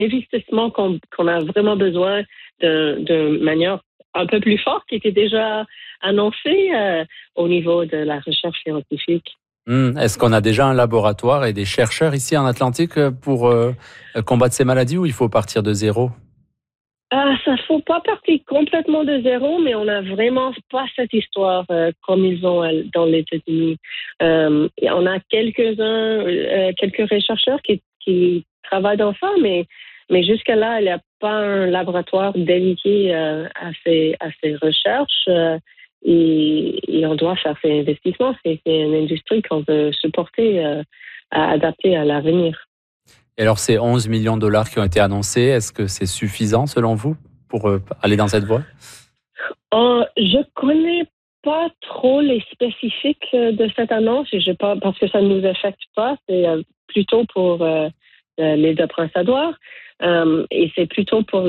investissement qu'on a vraiment besoin de manière un peu plus forte qui était déjà annoncée au niveau de la recherche scientifique. Est-ce qu'on a déjà un laboratoire et des chercheurs ici en Atlantique pour combattre ces maladies ou il faut partir de zéro? Ça ne faut pas partir complètement de zéro, mais on n'a vraiment pas cette histoire comme ils ont dans les États-Unis. On a quelques chercheurs qui travaillent dans ça, mais jusqu'à là, il n'y a pas un laboratoire dédié à ces recherches et on doit faire ces investissements. C'est une industrie qu'on veut supporter, à adapter à l'avenir. Et alors, ces 11 millions de dollars qui ont été annoncés, est-ce que c'est suffisant selon vous pour aller dans cette voie? Je connais pas trop les spécifiques de cette annonce parce que ça ne nous affecte pas. C'est plutôt pour les apprensadoirs et c'est plutôt pour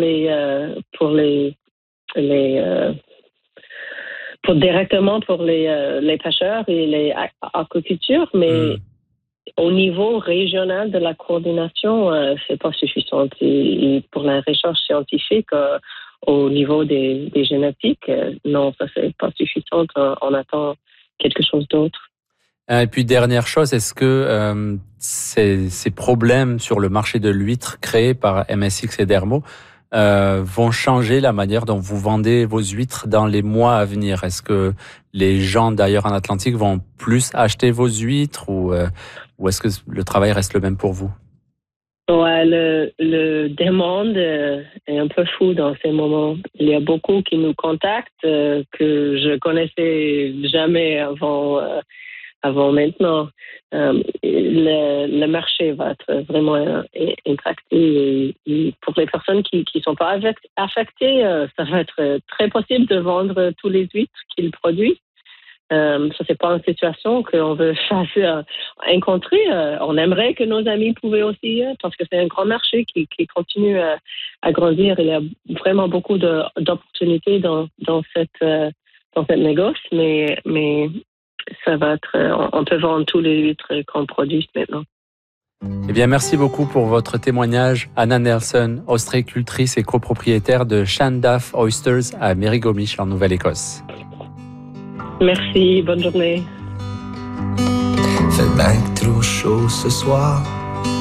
directement pour les pêcheurs et les aquacultures, mais au niveau régional de la coordination, c'est pas suffisant. Et pour la recherche scientifique, au niveau des génétiques, non, ça c'est pas suffisant. On attend quelque chose d'autre. Et puis dernière chose, est-ce que ces problèmes sur le marché de l'huître créés par MSX et Dermo vont changer la manière dont vous vendez vos huîtres dans les mois à venir? Est-ce que les gens d'ailleurs en Atlantique vont plus acheter vos huîtres ou est-ce que le travail reste le même pour vous? Ouais, le demande est un peu fou dans ces moments. Il y a beaucoup qui nous contactent que je connaissais jamais avant maintenant. Le marché va être vraiment impacté et pour les personnes qui sont pas affectées, ça va être très possible de vendre tous les huîtres qu'ils produisent. Ça c'est pas une situation qu'on veut rencontrer. On aimerait que nos amis pouvaient aussi, parce que c'est un grand marché qui continue à grandir. Il y a vraiment beaucoup d'opportunités dans cette négoce, mais ça va être, on peut vendre tous les huîtres qu'on produit maintenant. Eh bien, merci beaucoup pour votre témoignage. Anna Nelson, ostréicultrice et copropriétaire de Llandaff Oysters à Merrigomish en Nouvelle-Écosse. Merci, bonne journée. Fait bien trop chaud ce soir.